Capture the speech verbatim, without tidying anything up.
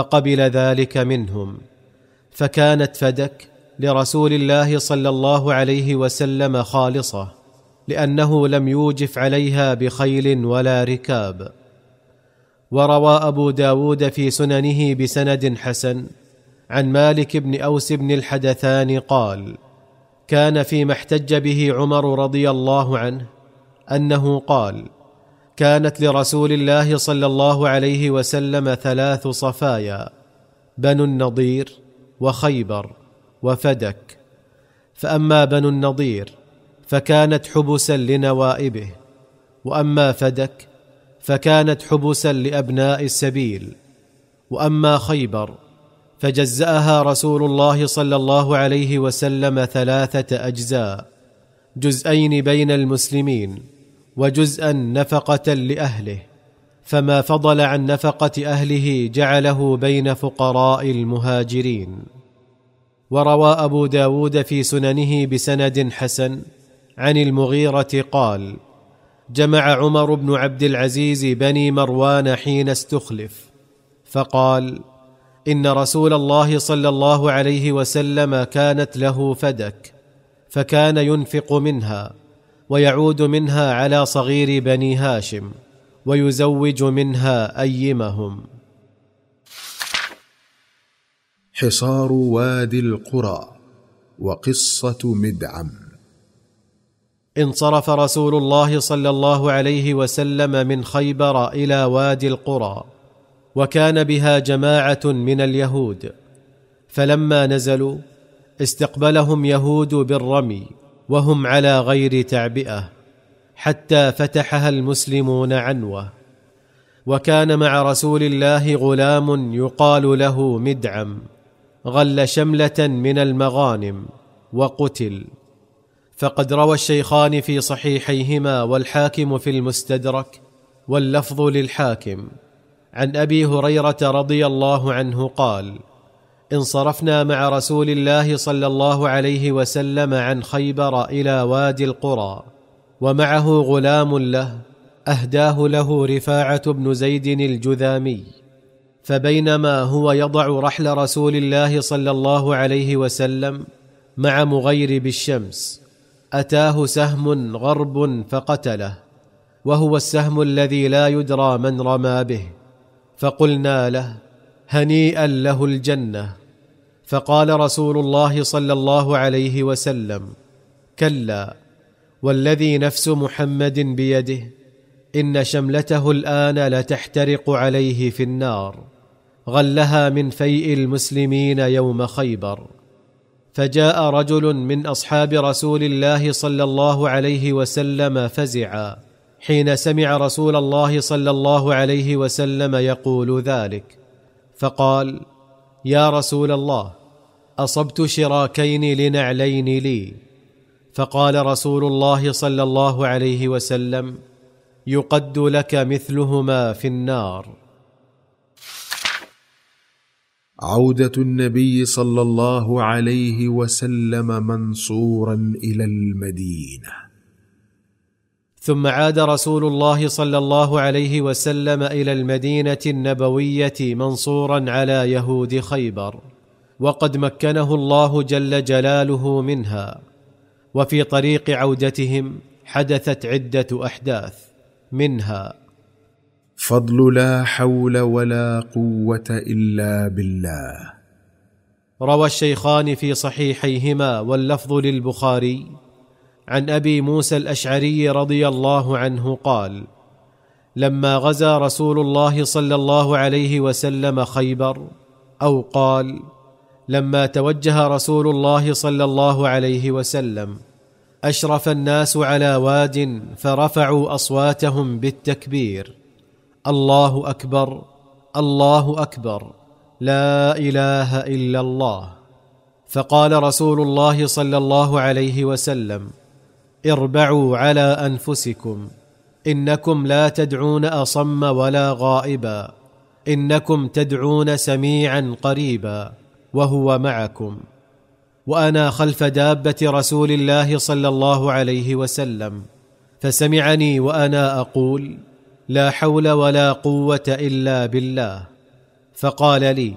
فقبل ذلك منهم، فكانت فدك لرسول الله صلى الله عليه وسلم خالصة، لأنه لم يوجف عليها بخيل ولا ركاب. وروى أبو داود في سننه بسند حسن عن مالك بن أوس بن الحدثان قال: كان فيما احتج به عمر رضي الله عنه أنه قال: كانت لرسول الله صلى الله عليه وسلم ثلاث صفايا: بنو النضير وخيبر وفدك. فأما بنو النضير فكانت حبسا لنوائبه، وأما فدك فكانت حبسا لأبناء السبيل، وأما خيبر فجزأها رسول الله صلى الله عليه وسلم ثلاثة أجزاء: جزءين بين المسلمين، وجزءا نفقة لأهله، فما فضل عن نفقة أهله جعله بين فقراء المهاجرين. وروى أبو داود في سننه بسند حسن عن المغيرة قال: جمع عمر بن عبد العزيز بني مروان حين استخلف، فقال: إن رسول الله صلى الله عليه وسلم كانت له فدك، فكان ينفق منها ويعود منها على صغير بني هاشم، ويزوج منها أيمهم. حصار وادي القرى وقصة مدعم. انصرف رسول الله صلى الله عليه وسلم من خيبر إلى وادي القرى، وكان بها جماعة من اليهود، فلما نزلوا استقبلهم يهود بالرمي وهم على غير تعبئة، حتى فتحها المسلمون عنوة. وكان مع رسول الله غلام يقال له مدعم، غل شملة من المغانم وقتل. فقد روى الشيخان في صحيحيهما والحاكم في المستدرك، واللفظ للحاكم، عن أبي هريرة رضي الله عنه قال: انصرفنا مع رسول الله صلى الله عليه وسلم عن خيبر إلى وادي القرى، ومعه غلام له أهداه له رفاعة بن زيد الجذامي. فبينما هو يضع رحل رسول الله صلى الله عليه وسلم مع مغيرب الشمس، أتاه سهم غرب فقتله، وهو السهم الذي لا يدرى من رمى به. فقلنا له: هنيئا له الجنة. فقال رسول الله صلى الله عليه وسلم: كلا، والذي نفس محمد بيده، إن شملته الآن لتحترق عليه في النار، غلها من فيء المسلمين يوم خيبر. فجاء رجل من أصحاب رسول الله صلى الله عليه وسلم فزعا حين سمع رسول الله صلى الله عليه وسلم يقول ذلك، فقال: يا رسول الله، أصبت شراكين لنعلين لي. فقال رسول الله صلى الله عليه وسلم: يقد لك مثلهما في النار. عودة النبي صلى الله عليه وسلم منصورا إلى المدينة. ثم عاد رسول الله صلى الله عليه وسلم إلى المدينة النبوية منصورا على يهود خيبر، وقد مكنه الله جل جلاله منها. وفي طريق عودتهم حدثت عدة أحداث، منها: فضل لا حول ولا قوة إلا بالله. روى الشيخان في صحيحيهما واللفظ للبخاري عن أبي موسى الأشعري رضي الله عنه قال: لما غزا رسول الله صلى الله عليه وسلم خيبر، أو قال لما توجه رسول الله صلى الله عليه وسلم، أشرف الناس على واد فرفعوا أصواتهم بالتكبير: الله أكبر، الله أكبر، لا إله إلا الله. فقال رسول الله صلى الله عليه وسلم: اربعوا على أنفسكم، إنكم لا تدعون أصم ولا غائبا، إنكم تدعون سميعا قريبا وهو معكم. وأنا خلف دابة رسول الله صلى الله عليه وسلم، فسمعني وأنا أقول: لا حول ولا قوة إلا بالله. فقال لي: